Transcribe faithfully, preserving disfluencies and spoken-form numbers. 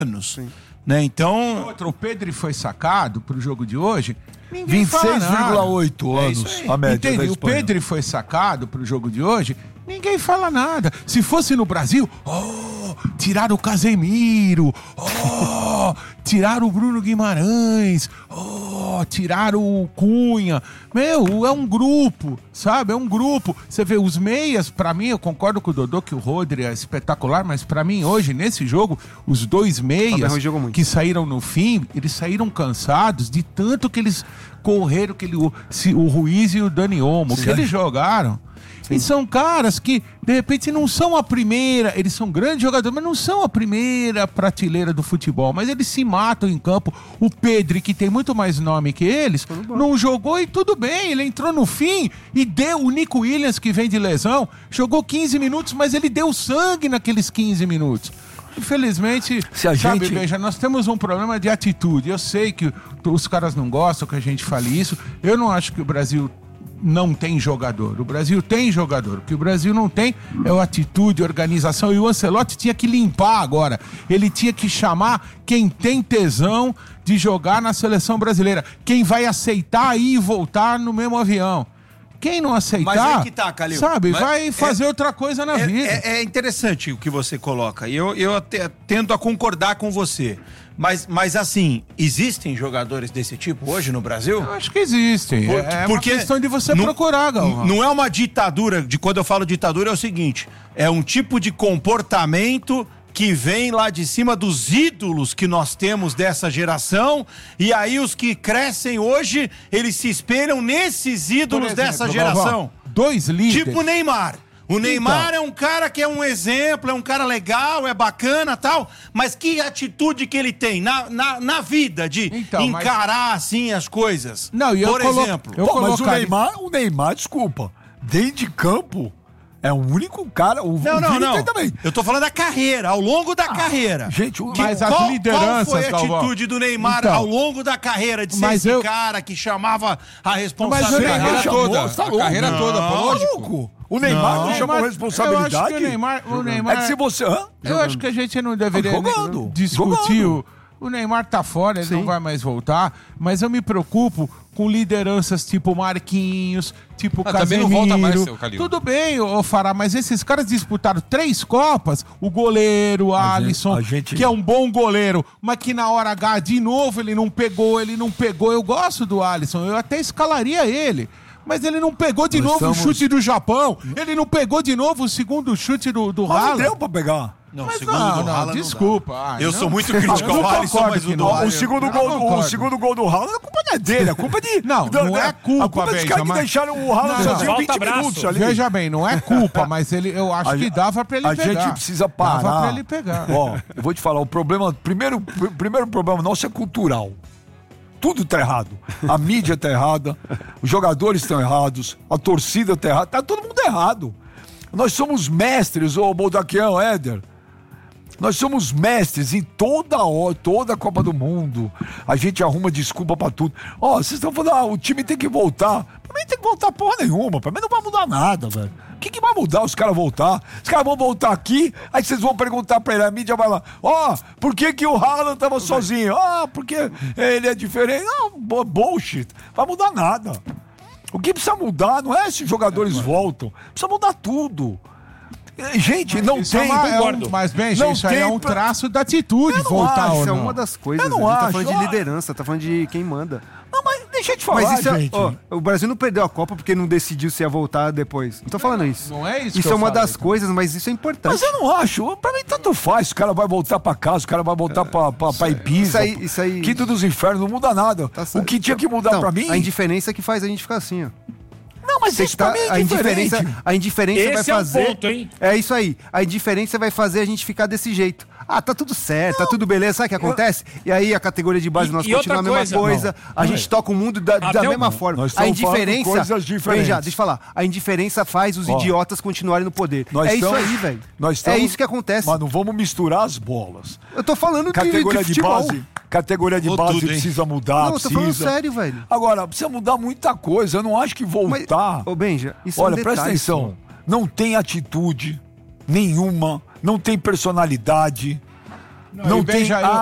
anos. Né? Então... Outro, o Pedro foi sacado pro jogo de hoje. vinte e seis vírgula oito anos é a média Entende? da O Espanha. Pedro foi sacado pro jogo de hoje. Ninguém fala nada. Se fosse no Brasil, oh, tiraram o Casemiro, oh, tiraram o Bruno Guimarães, oh, tiraram o Cunha. Meu, é um grupo, sabe? É um grupo. Você vê os meias, pra mim, eu concordo com o Dodô que o Rodri é espetacular, mas pra mim hoje, nesse jogo, os dois meias que saíram no fim, eles saíram cansados de tanto que eles correram, que ele, o, se, o Ruiz e o Dani Olmo, que eles jogaram. E são caras que, de repente, não são a primeira, eles são grandes jogadores, mas não são a primeira prateleira do futebol, mas eles se matam em campo. O Pedro, que tem muito mais nome que eles, não jogou e tudo bem, ele entrou no fim e deu. O Nico Williams, que vem de lesão, jogou quinze minutos, mas ele deu sangue naqueles quinze minutos. Infelizmente, Se a sabe, gente... Benja, nós temos um problema de atitude. Eu sei que os caras não gostam que a gente fale isso. Eu não acho que o Brasil não tem jogador. O Brasil tem jogador. O que o Brasil não tem é a atitude, a organização. E o Ancelotti tinha que limpar agora. Ele tinha que chamar quem tem tesão de jogar na seleção brasileira. Quem vai aceitar ir e voltar no mesmo avião. Quem não aceitar, Mas é que tá, Calil. sabe, Mas vai fazer é, outra coisa na é, vida. É, é interessante o que você coloca. E eu, eu até tendo a concordar com você. Mas, mas assim, existem jogadores desse tipo hoje no Brasil? Eu acho que existem. Por, é porque uma questão de você não, procurar, Galvão. Não é uma ditadura. De quando eu falo ditadura é o seguinte: é um tipo de comportamento que vem lá de cima dos ídolos que nós temos dessa geração, e aí os que crescem hoje, eles se espelham nesses ídolos exemplo, dessa geração. Galvão, dois líderes. Tipo o Neymar. O Neymar Então. é um cara que é um exemplo, é um cara legal, é bacana e tal, mas que atitude que ele tem na, na, na vida de Então, mas- encarar assim as coisas? Não, e eu Por colo- exemplo. eu Pô, mas o colocaria- Neymar, o Neymar, desculpa, dentro de campo, é o único cara... O, Não, o não, Vini não. tem também. Eu tô falando da carreira, ao longo da carreira. Gente, o... Que- Mas as qual, lideranças, qual foi a Galvão? atitude do Neymar Então. ao longo da carreira de ser Mas esse eu- cara que chamava a Mas responsabilidade? eu- Ele chamou, toda, você tá a louco. carreira toda, pô, lógico. Louco. O Neymar não, Não, chamou mas responsabilidade. eu acho que o Neymar- o Neymar- É que se você... Hã? Eu acho que a gente não deveria Jogando, né, discutir. jogando. O, o Neymar tá fora, ele não vai mais voltar. Mas eu me preocupo com lideranças tipo Marquinhos, tipo Ah, Casemiro. também não volta mais, seu Calil. Tudo bem, ô Fará, mas esses caras disputaram três Copas. O goleiro, o A Alisson, gente- a gente- que é um bom goleiro, mas que na hora H, de novo, ele não pegou, ele não pegou. Eu gosto do Alisson, eu até escalaria ele. Mas ele não pegou de Nós novo o estamos- chute do Japão. Ele não pegou de novo o segundo chute do, do Mas não Haaland. deu pra pegar. Não, Mas segundo não, do não, Haaland desculpa. dá. Ai, Eu não. sou muito crítico Eu ao não Alisson, concordo mas que o não. do Ó, o Haaland... segundo, eu gol, não o concordo. segundo gol do Haaland, a culpa não é dele, a culpa é de... Não, da- não da- é culpa, A culpa é dos Benja, caras que mas- deixaram o Haaland Não, sozinho falta vinte braço. minutos ali. Veja bem, não é culpa, mas ele, eu acho A que gente- dava pra ele a pegar. gente precisa parar. Dava pra ele pegar. Ó, eu vou te falar, o problema, primeiro, pr- primeiro problema nosso é cultural. Tudo tá errado. A mídia tá errada, os jogadores estão errados, a torcida tá errada, tá todo mundo errado. Nós somos mestres, ô Boldaquião, Éder. Nós somos mestres em toda hora, toda a Copa do Mundo. A gente arruma desculpa pra tudo. Ó, vocês estão falando, ah, o time tem que voltar. Pra mim tem que voltar porra nenhuma. Pra mim não vai mudar nada, velho. O que, que vai mudar os caras voltar? Os caras vão voltar aqui, aí vocês vão perguntar pra ele, a mídia vai lá, ó, oh, por que que o Haaland tava sozinho? Ah, porque ele é diferente. Não, bo- bullshit. Vai mudar nada. O que precisa mudar não é se os jogadores voltam. Precisa mudar tudo. Gente, não Isso é tem... uma- é um- concordo. mas, bem, Não isso aí é tem um pra- traço da atitude, Eu não voltar acho, ou Isso é não. uma das coisas. Eu não a gente acho, tá falando de ó. liderança, tá falando de quem manda. Não, mas deixa eu te falar, Mas isso é, gente. ó, o Brasil não perdeu a Copa porque não decidiu se ia voltar depois. Não tô falando isso. não é isso que Isso eu é uma falei, das cara. coisas, mas isso é importante. Mas eu não acho. Pra mim, tanto faz. O cara vai voltar pra casa, o cara vai voltar pra, pra, pra Ibiza. isso aí- isso aí- Quinto dos Infernos, não muda nada. Tá o certo. que tinha que mudar Não, pra mim... A indiferença é que faz a gente ficar assim, ó. Não, mas Você isso tá- pra mim é a diferente. indiferença, a indiferença Esse vai é o fazer. ponto, hein? É isso aí. A indiferença vai fazer a gente ficar desse jeito. Ah, tá tudo certo, tá tudo beleza. Sabe o que acontece? E aí a categoria de base E- nós e continua a outra mesma coisa, coisa. A gente toca o mundo da, da Até o- mesma forma. Nós A estamos falando indiferença. coisas diferentes. Veja, deixa eu falar. A indiferença faz os Ó, idiotas continuarem no poder. Nós É estamos- isso aí, velho. nós estamos- É isso que acontece. Mas não vamos misturar as bolas. Eu tô falando de, Categoria de de, futebol. base. Categoria de Ou base tudo, hein? precisa mudar. Não, eu tô precisa. falando sério, velho. Agora, precisa mudar muita coisa. Eu não acho que Mas, voltar. ô Benja, isso Olha, é um presta detalhe atenção. Não tem atitude nenhuma, não tem personalidade. Não e tem veja aí-